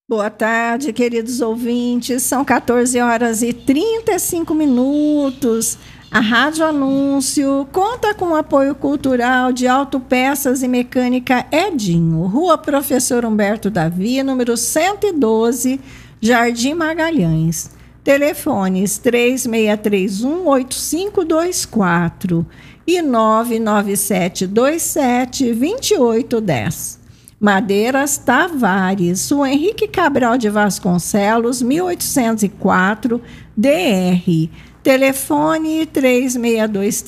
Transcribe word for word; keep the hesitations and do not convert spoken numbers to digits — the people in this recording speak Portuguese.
Boa tarde, queridos ouvintes. São quatorze horas e trinta e cinco minutos. A Rádio Anúncio conta com o apoio cultural de Autopeças e Mecânica Edinho, Rua Professor Humberto Davi, número cento e doze, Jardim Magalhães. Telefones três seis três um, oito cinco dois quatro e nove nove sete dois sete, dois oito um zero. Madeiras Tavares, o Henrique Cabral de Vasconcelos, mil oitocentos e quatro, D R. Telefone três seis dois